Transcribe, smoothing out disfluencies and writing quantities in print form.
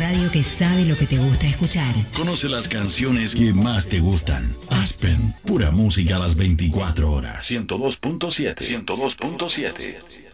radio que sabe lo que te gusta escuchar. Conoce las canciones que más te gustan. Aspen, pura música a las 24 horas. 102.7. 102.7.